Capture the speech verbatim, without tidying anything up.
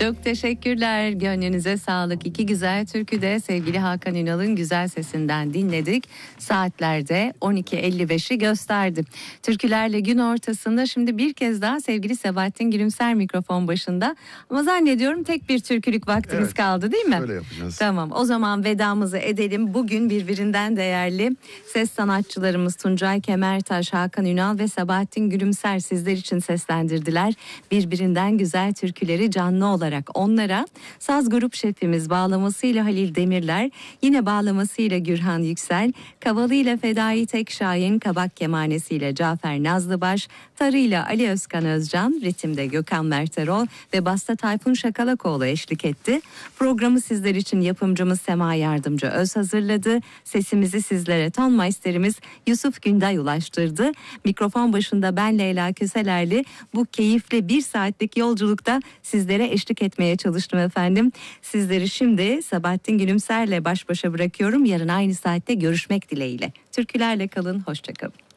Çok teşekkürler. Gönlünüze sağlık. İki güzel türkü de sevgili Hakan Ünal'ın güzel sesinden dinledik. Saatlerde on iki elli beşi gösterdi. Türkülerle gün ortasında şimdi bir kez daha sevgili Sebahattin Gülümser mikrofon başında. Ama zannediyorum tek bir türkülük vaktimiz Evet, kaldı değil mi? öyle yapacağız. Tamam, o zaman vedamızı edelim. Bugün birbirinden değerli ses sanatçılarımız Tuncay Kemertaş, Hakan Ünal ve Sebahattin Gülümser sizler için seslendirdiler. Birbirinden güzel türküleri canlı olarak onlara saz grup şefimiz bağlamasıyla Halil Demirler, yine bağlamasıyla Gürhan Yüksel, kavalıyla Fedai Tekşahin, kabak kemanesiyle Cafer Nazlıbaş, tarıyla Ali Özkan Özcan, ritimde Gökhan Merterol ve basta Tayfun Şakalakoğlu eşlik etti. Programı sizler için yapımcımız Sema Yardımcı Öz hazırladı. Sesimizi sizlere ton maisterimiz Yusuf Günday ulaştırdı. Mikrofon başında ben Leyla Köselerli bu keyifli bir saatlik yolculukta sizlere eşlik etmeye çalıştım efendim. Sizleri şimdi Sebahattin Gülümser'le baş başa bırakıyorum. Yarın aynı saatte görüşmek dileğiyle. Türkülerle kalın, hoşça kalın.